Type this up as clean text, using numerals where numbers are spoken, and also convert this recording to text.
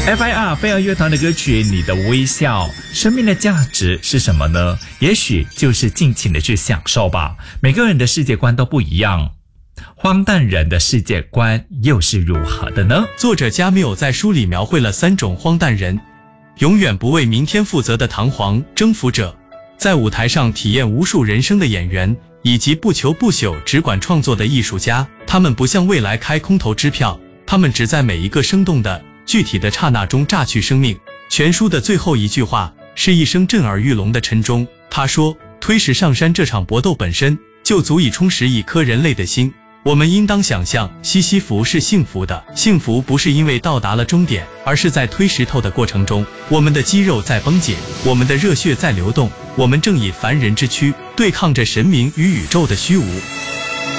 FIR 飞儿乐团的歌曲《你的微笑》，生命的价值是什么呢？也许就是尽情的去享受吧。每个人的世界观都不一样，荒诞人的世界观又是如何的呢？ 作者加缪在书里描绘了3种荒诞人：永远不为明天负责的堂皇征服者，在舞台上体验无数人生的演员，以及不求不朽只管创作的艺术家。他们不向未来开空头支票，他们只在每一个生动的具体的刹那中榨取生命。全书的最后一句话是一声震耳欲聋的沉钟，他说，推石上山这场搏斗本身就足以充实一颗人类的心。我们应当想象西西弗是幸福的，幸福不是因为到达了终点，而是在推石头的过程中，我们的肌肉在崩解，我们的热血在流动，我们正以凡人之躯对抗着神明与宇宙的虚无。